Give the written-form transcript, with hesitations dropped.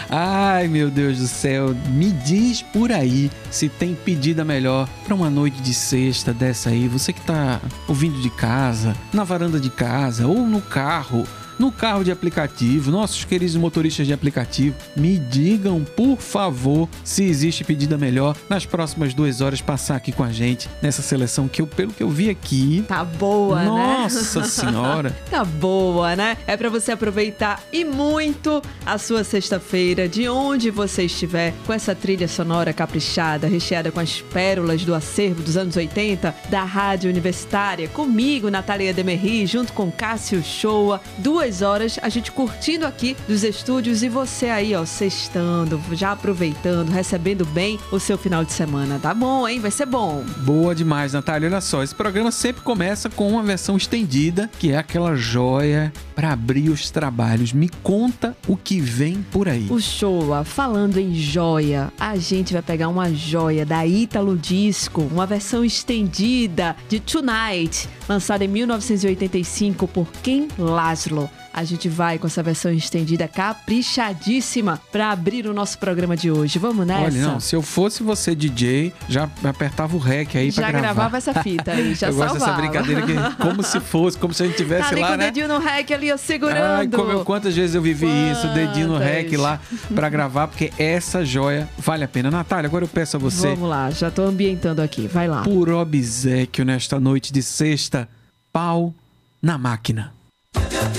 Ai, meu Deus do céu, me diz por aí se tem pedida melhor para uma noite de sexta dessa aí. Você que tá ouvindo de casa, na varanda de casa ou no carro de aplicativo, nossos queridos motoristas de aplicativo, me digam, por favor, se existe pedida melhor nas próximas 2 horas passar aqui com a gente nessa seleção que pelo que eu vi aqui... Tá boa, Nossa Senhora! Tá boa, né? É pra você aproveitar e muito a sua sexta-feira, de onde você estiver, com essa trilha sonora caprichada, recheada com as pérolas do acervo dos anos 80, da Rádio Universitária, comigo, Natália Demerri, junto com Cássio Shoa, 2 horas, a gente curtindo aqui dos estúdios e você aí, ó, sextando, já aproveitando, recebendo bem o seu final de semana. Tá bom, hein? Vai ser bom. Boa demais, Natália. Olha só, esse programa sempre começa com uma versão estendida, que é aquela joia para abrir os trabalhos. Me conta o que vem por aí. O Showa, falando em joia, a gente vai pegar uma joia da Ítalo Disco, uma versão estendida de Tonight, lançada em 1985 por Ken Laszlo. A gente vai com essa versão estendida caprichadíssima para abrir o nosso programa de hoje. Vamos nessa? Olha, não, se eu fosse você DJ, já apertava o REC aí pra gravar. Já gravava essa fita aí, já salvava. Eu gosto dessa brincadeira aqui, como se a gente tivesse tá ali lá, com né? o dedinho no REC ali, ó, segurando. Ai, quantas vezes eu vivi isso, o dedinho no REC lá pra gravar, porque essa joia vale a pena. Natália, agora eu peço a você... Vamos lá, já tô ambientando aqui, vai lá. Por obséquio nesta noite de sexta, pau na máquina.